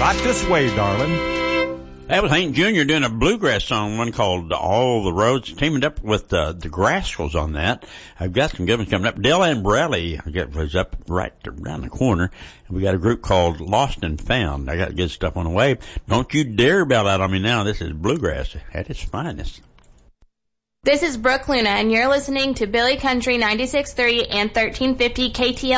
Right this way, darling. That was Hank Jr. doing a bluegrass song, one called All the Roads, teaming up with the Grascals on that. I've got some good ones coming up. Del Ambrelli was up right around the corner. And we got a group called Lost and Found. I got good stuff on the way. Don't you dare bail out on me now. This is bluegrass at its finest. This is Brooke Luna, and you're listening to Billy Country 96.3 and 1350 KTL.